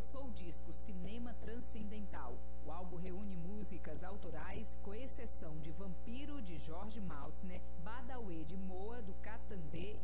lançou o disco Cinema Transcendental. O álbum reúne músicas autorais, com exceção de Vampiro, de Jorge Maltner, Badawi de Moa, do Catandê